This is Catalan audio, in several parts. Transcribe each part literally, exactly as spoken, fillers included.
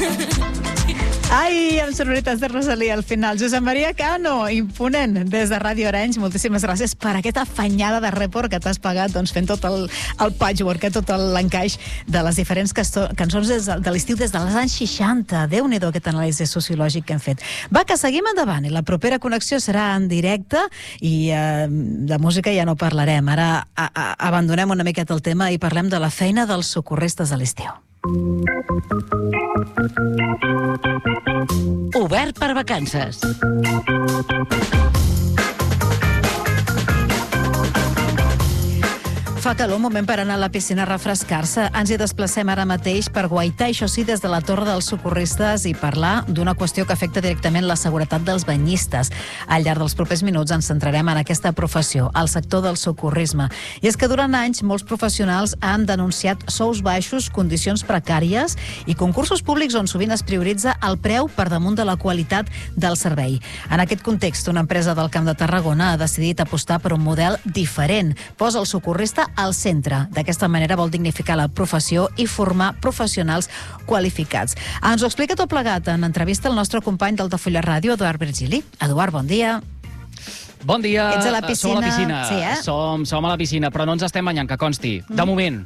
Ai, amb sonoritats de Rosalía al final. Josep Maria Cano, imponent, des de Ràdio Arenys. Moltíssimes gràcies per aquesta afanyada de report que t'has pagat, doncs, fent tot el, el patchwork, tot l'encaix de les diferents cançons des de, de l'estiu des dels anys seixanta. Déu-n'hi-do aquest anàlisi sociològic que hem fet. Va, que seguim endavant, i la propera connexió serà en directe, i eh, de música ja no parlarem. Ara a, a, abandonem una miqueta el tema i parlem de la feina dels socorristes a l'estiu. Obert per vacances. Fa calor, un moment per anar a la piscina a refrescar-se. Ens hi desplacem ara mateix per guaitar, això sí, des de la Torre dels Socorristes, i parlar d'una qüestió que afecta directament la seguretat dels banyistes. Al llarg dels propers minuts ens centrarem en aquesta professió, el sector del socorrisme. I és que durant anys molts professionals han denunciat sous baixos, condicions precàries i concursos públics on sovint es prioritza el preu per damunt de la qualitat del servei. En aquest context, una empresa del Camp de Tarragona ha decidit apostar per un model diferent. Posa el socorrista al centre. D'aquesta manera vol dignificar la professió i formar professionals qualificats. Ens ho explica tot plegat en entrevista el nostre company d'Altafulla Ràdio, Eduard Virgili. Eduard, bon dia. Bon dia. Ets a la piscina. Som a la piscina. Sí, eh? som, som a la piscina, però no ens estem banyant, que consti. De moment.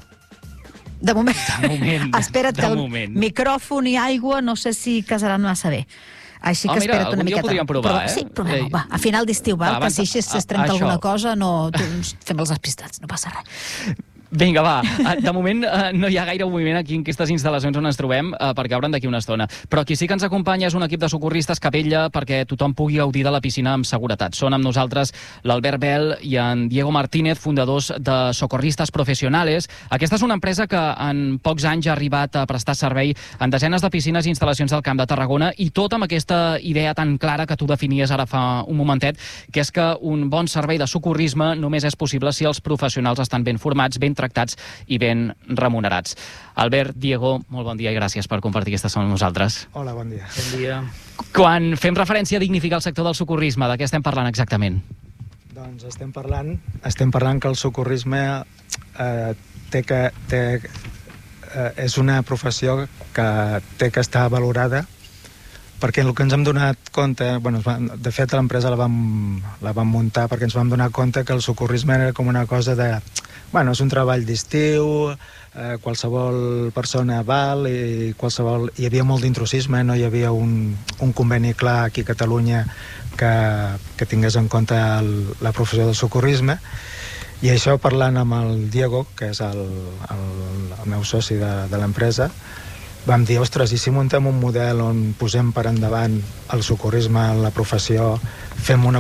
De moment. De moment. Espera't de que el moment. micròfon i aigua no sé si casaran massa bé. Així que oh, mira, espera't una miqueta. Algun dia ho podríem provar, Però, eh? sí, provem-ho, va. A final d'estiu, va, que si es, es trenca a, alguna això. cosa, no, tu, fem els despistats, no passa res. Vinga, va. De moment no hi ha gaire moviment aquí en aquestes instal·lacions on ens trobem, perquè obren d'aquí una estona. Però qui sí que ens acompanya és un equip de socorristes que vetlla perquè tothom pugui gaudir de la piscina amb seguretat. Són amb nosaltres l'Albert Bel i en Diego Martínez, fundadors de Socorristas Profesionales. Aquesta és una empresa que en pocs anys ha arribat a prestar servei en desenes de piscines i instal·lacions del Camp de Tarragona, i tot amb aquesta idea tan clara que tu definies ara fa un momentet, que és que un bon servei de socorrisme només és possible si els professionals estan ben formats, ben tractats i ben remunerats. Albert, Diego, molt bon dia i gràcies per compartir aquesta estona amb nosaltres. Hola, bon dia. Bon dia. Quan fem referència a dignificar el sector del socorrisme, de què estem parlant exactament? Doncs estem parlant, estem parlant que el socorrisme eh, té que, té, eh, és una professió que té que estar valorada, perquè el que ens hem donat compte, bueno, de fet l'empresa la vam, la vam muntar perquè ens vam donar compte que el socorrisme era com una cosa de... Bueno, és un treball d'estiu, eh, qualsevol persona val, i qualsevol... hi havia molt d'intrusisme, no hi havia un, un conveni clar aquí a Catalunya que, que tingués en compte el, la professió del socorrisme, i això, parlant amb el Diego, que és el, el, el meu soci de, de l'empresa, vam dir, ostres, i si muntem un model on posem per endavant el socorrisme en la professió, fem una